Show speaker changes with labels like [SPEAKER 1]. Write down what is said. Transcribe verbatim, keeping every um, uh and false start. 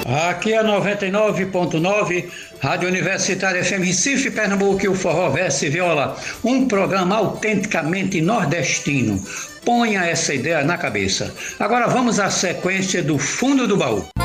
[SPEAKER 1] Aqui é noventa e nove ponto nove, Rádio Universitária F M Recife, Pernambuco, e o Forró Verso e Viola, um programa autenticamente nordestino. Ponha essa ideia na cabeça. Agora vamos à sequência do Fundo do Baú.